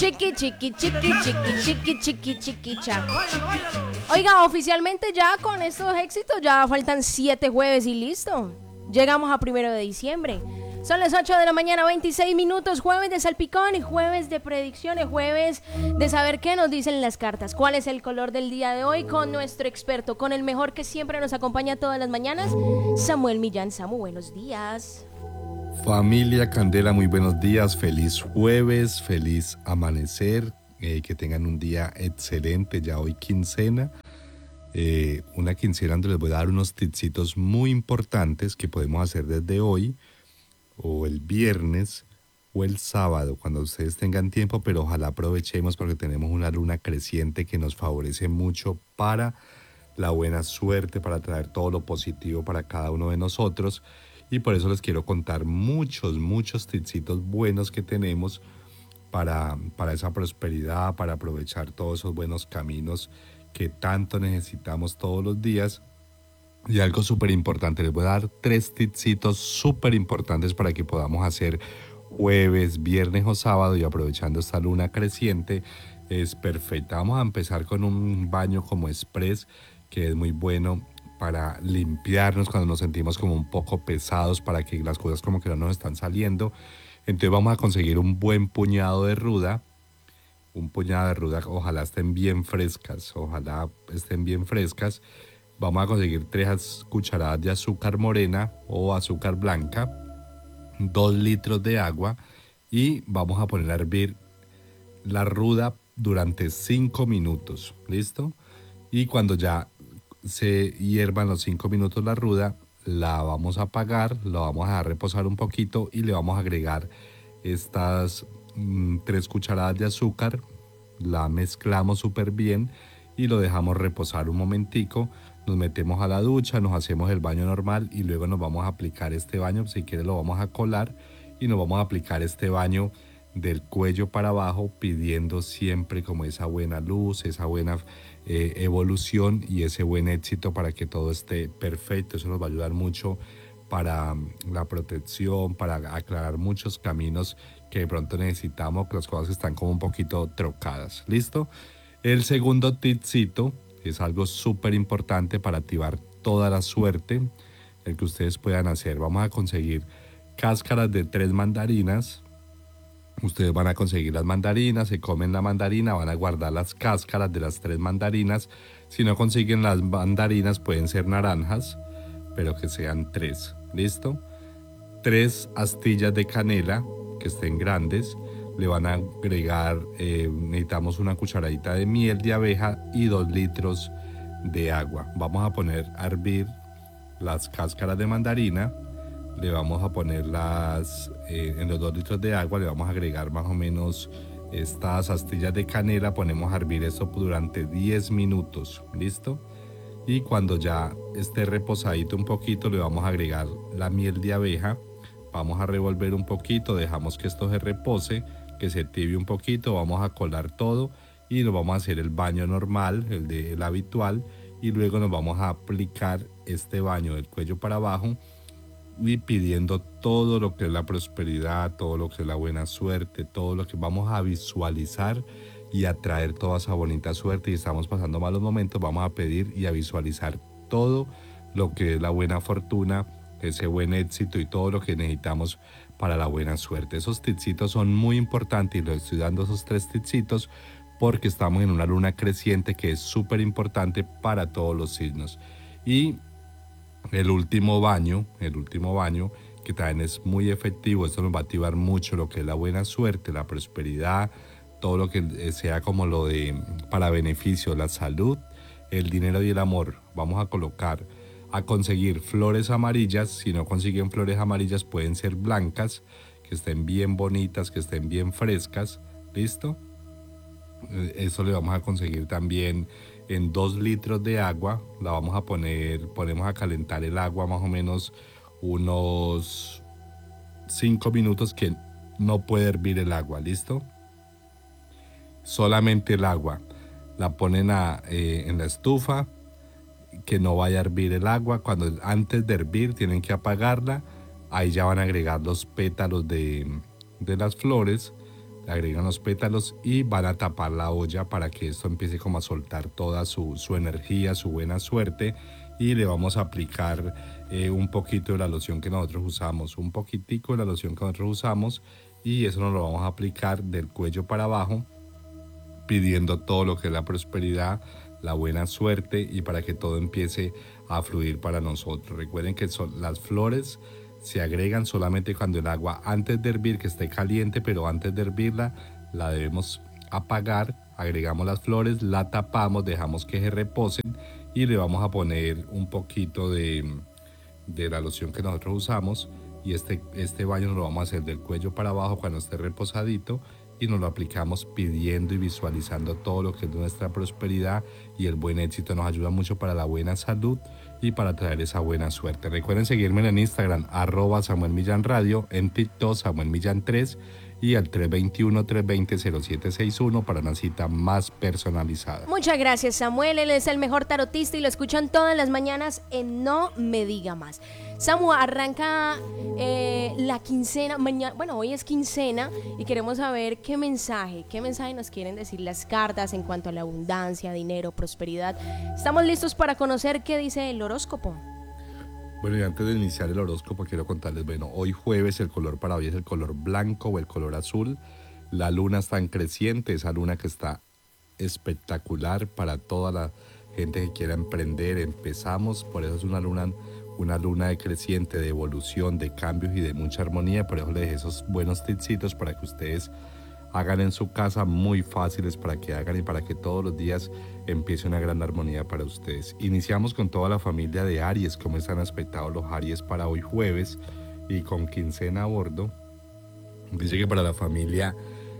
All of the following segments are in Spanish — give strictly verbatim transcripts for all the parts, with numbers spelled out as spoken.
Chiqui, chiqui, chiqui, chiqui, chiqui, chiqui, chiqui, cha. Oiga, oficialmente ya con estos éxitos ya faltan siete jueves y listo. Llegamos a primero de diciembre. Son las ocho de la mañana, veintiséis minutos, jueves de salpicón y jueves de predicciones, jueves de saber qué nos dicen las cartas, cuál es el color del día de hoy con nuestro experto, con el mejor que siempre nos acompaña todas las mañanas, Samuel Millán. Samu, buenos días. Familia Candela, muy buenos días, feliz jueves, feliz amanecer, eh, que tengan un día excelente, ya hoy quincena, eh, una quincena donde les voy a dar unos tipsitos muy importantes que podemos hacer desde hoy, o el viernes, o el sábado, cuando ustedes tengan tiempo, pero ojalá aprovechemos porque tenemos una luna creciente que nos favorece mucho para la buena suerte, para traer todo lo positivo para cada uno de nosotros. Y por eso les quiero contar muchos, muchos tipsitos buenos que tenemos para, para esa prosperidad, para aprovechar todos esos buenos caminos que tanto necesitamos todos los días. Y algo súper importante, les voy a dar tres tipsitos súper importantes para que podamos hacer jueves, viernes o sábado, y aprovechando esta luna creciente es perfecta. Vamos a empezar con un baño como express, que es muy bueno para limpiarnos cuando nos sentimos como un poco pesados, para que las cosas como que no nos están saliendo. Entonces vamos a conseguir un buen puñado de ruda, un puñado de ruda, ojalá estén bien frescas, ojalá estén bien frescas. Vamos a conseguir tres cucharadas de azúcar morena o azúcar blanca, dos litros de agua, y vamos a poner a hervir la ruda durante cinco minutos, ¿listo? Y cuando ya se hiervan los cinco minutos la ruda, la vamos a apagar, la vamos a dejar reposar un poquito y le vamos a agregar estas mmm, tres cucharadas de azúcar, la mezclamos súper bien y lo dejamos reposar un momentico. Nos metemos a la ducha, nos hacemos el baño normal y luego nos vamos a aplicar este baño, si quiere lo vamos a colar, y nos vamos a aplicar este baño del cuello para abajo, pidiendo siempre como esa buena luz, esa buena eh, evolución y ese buen éxito para que todo esté perfecto. Eso nos va a ayudar mucho para la protección, para aclarar muchos caminos que de pronto necesitamos, que las cosas están como un poquito trocadas. ¿Listo? El segundo tipcito es algo súper importante para activar toda la suerte, el que ustedes puedan hacer. Vamos a conseguir cáscaras de tres mandarinas. Ustedes van a conseguir las mandarinas, se comen la mandarina, van a guardar las cáscaras de las tres mandarinas. Si no consiguen las mandarinas, pueden ser naranjas, pero que sean tres. ¿Listo? Tres astillas de canela que estén grandes. Le van a agregar, eh, necesitamos una cucharadita de miel de abeja y dos litros de agua. Vamos a poner a hervir las cáscaras de mandarina. Le vamos a poner las, eh, en los dos litros de agua, le vamos a agregar más o menos estas astillas de canela. Ponemos a hervir eso durante diez minutos, ¿listo? Y cuando ya esté reposadito un poquito, le vamos a agregar la miel de abeja. Vamos a revolver un poquito, dejamos que esto se repose, que se tibie un poquito, vamos a colar todo y nos vamos a hacer el baño normal, el, de, el habitual, y luego nos vamos a aplicar este baño del cuello para abajo, y pidiendo todo lo que es la prosperidad, todo lo que es la buena suerte, todo lo que vamos a visualizar y atraer toda esa bonita suerte. Y estamos pasando malos momentos, vamos a pedir y a visualizar todo lo que es la buena fortuna, ese buen éxito y todo lo que necesitamos para la buena suerte. Esos tipsitos son muy importantes y les estoy dando esos tres tipsitos porque estamos en una luna creciente que es súper importante para todos los signos. Y el último baño, el último baño que también es muy efectivo, esto nos va a activar mucho lo que es la buena suerte, la prosperidad, todo lo que sea como lo de para beneficio, la salud, el dinero y el amor. Vamos a colocar, a conseguir flores amarillas. Si no consiguen flores amarillas, pueden ser blancas, que estén bien bonitas, que estén bien frescas. ¿Listo? Eso le vamos a conseguir también en dos litros de agua. La vamos a poner, ponemos a calentar el agua más o menos unos cinco minutos, que no puede hervir el agua. ¿Listo? Solamente el agua. La ponen a, eh, en la estufa, que no vaya a hervir el agua. Cuando antes de hervir tienen que apagarla. Ahí ya van a agregar los pétalos de, de las flores. le agregan los pétalos y van a tapar la olla para que esto empiece como a soltar toda su, su energía, su buena suerte, y le vamos a aplicar eh, un poquito de la loción que nosotros usamos, un poquitico de la loción que nosotros usamos, y eso nos lo vamos a aplicar del cuello para abajo, pidiendo todo lo que es la prosperidad, la buena suerte, y para que todo empiece a fluir para nosotros. Recuerden que son, las flores se agregan solamente cuando el agua, antes de hervir, que esté caliente, pero antes de hervirla la debemos apagar, agregamos las flores, la tapamos, dejamos que se reposen y le vamos a poner un poquito de, de la loción que nosotros usamos, y este, este baño nos lo vamos a hacer del cuello para abajo cuando esté reposadito, y nos lo aplicamos pidiendo y visualizando todo lo que es nuestra prosperidad y el buen éxito. Nos ayuda mucho para la buena salud y para traer esa buena suerte. Recuerden seguirme en Instagram, arroba Samuel Millán Radio, en TikTok Samuel Millán tres, y al tres dos uno, tres dos cero, cero siete seis uno para una cita más personalizada. Muchas gracias, Samuel. Él es el mejor tarotista y lo escuchan todas las mañanas en No Me Diga Más. Samu, arranca eh, la quincena, mañana, bueno, hoy es quincena y queremos saber qué mensaje, qué mensaje nos quieren decir las cartas en cuanto a la abundancia, dinero, prosperidad. ¿Estamos listos para conocer qué dice el horóscopo? Bueno, y antes de iniciar el horóscopo quiero contarles, bueno, hoy jueves el color para hoy es el color blanco o el color azul. La luna está en creciente, esa luna que está espectacular para toda la gente que quiera emprender. Empezamos, por eso es una luna, una luna de creciente, de evolución, de cambios y de mucha armonía. Por eso les dejé esos buenos tipsitos para que ustedes hagan en su casa, muy fáciles para que hagan y para que todos los días empiece una gran armonía para ustedes. Iniciamos con toda la familia de Aries, cómo están aspectados los Aries para hoy jueves y con quincena a bordo. Dice que para la familia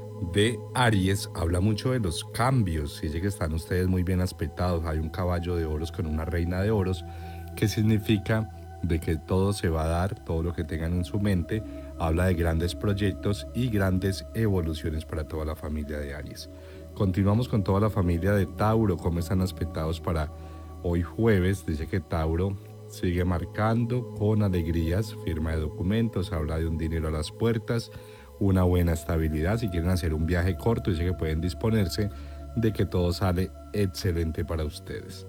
de Aries habla mucho de los cambios, dice que están ustedes muy bien aspectados. Hay un caballo de oros con una reina de oros, que significa de que todo se va a dar, todo lo que tengan en su mente. Habla de grandes proyectos y grandes evoluciones para toda la familia de Aries. Continuamos con toda la familia de Tauro, cómo están aspectados para hoy jueves. Dice que Tauro sigue marcando con alegrías, firma de documentos, habla de un dinero a las puertas, una buena estabilidad. Si quieren hacer un viaje corto, dice que pueden disponerse de que todo sale excelente para ustedes.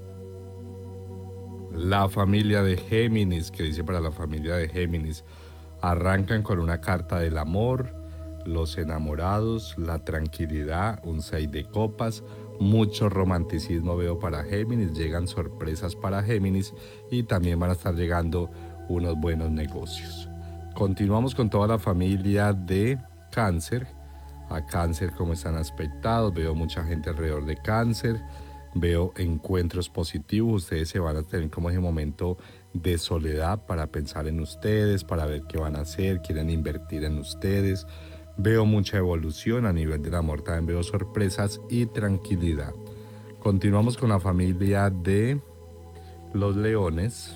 La familia de Géminis, que dice para la familia de Géminis, arrancan con una carta del amor, los enamorados, la tranquilidad, un seis de copas, mucho romanticismo veo para Géminis, llegan sorpresas para Géminis y también van a estar llegando unos buenos negocios. Continuamos con toda la familia de Cáncer. A Cáncer, como están aspectados, veo mucha gente alrededor de Cáncer, veo encuentros positivos. Ustedes se van a tener como ese momento de soledad para pensar en ustedes, para ver qué van a hacer, quieren invertir en ustedes. Veo mucha evolución a nivel del amor, también veo sorpresas y tranquilidad. Continuamos con la familia de los leones.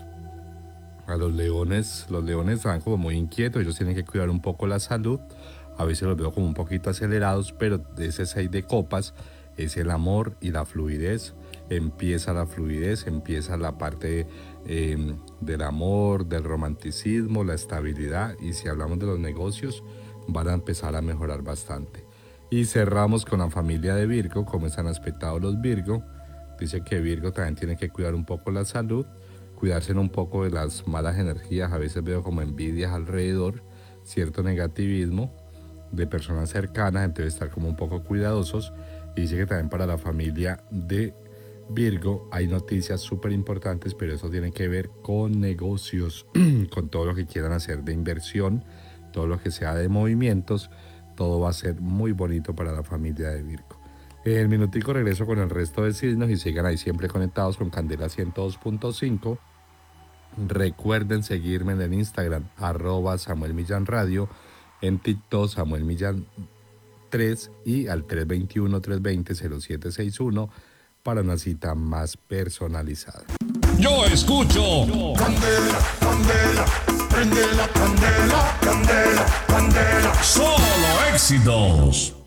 A los leones, los leones están como muy inquietos, ellos tienen que cuidar un poco la salud. A veces los veo como un poquito acelerados, pero ese seis de copas es el amor y la fluidez. Empieza la fluidez, empieza la parte eh, del amor, del romanticismo, la estabilidad, y si hablamos de los negocios van a empezar a mejorar bastante. Y cerramos con la familia de Virgo, como están aspectados los Virgo. Dice que Virgo también tiene que cuidar un poco la salud, cuidarse un poco de las malas energías. A veces veo como envidias alrededor, cierto negativismo de personas cercanas, entonces estar como un poco cuidadosos. Y dice que también para la familia de Virgo hay noticias súper importantes, pero eso tiene que ver con negocios, con todo lo que quieran hacer de inversión, todo lo que sea de movimientos, todo va a ser muy bonito para la familia de Virgo. En el minutico regreso con el resto de signos y sigan ahí siempre conectados con Candela ciento dos punto cinco. Recuerden seguirme en el Instagram, arroba Samuel Millán Radio, en TikTok Samuel Millán tres y al tres dos uno, tres dos cero, cero siete seis uno para una cita más personalizada. Yo escucho Candela, candela, prende la candela, candela, candela. solo éxitos.